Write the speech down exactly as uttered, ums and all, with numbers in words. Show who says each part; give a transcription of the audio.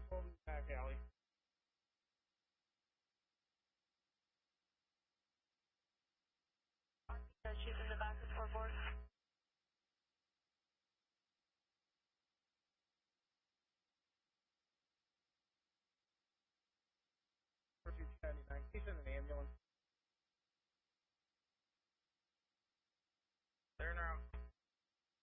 Speaker 1: Call me back, Allie. Uh, she's in the back of four four.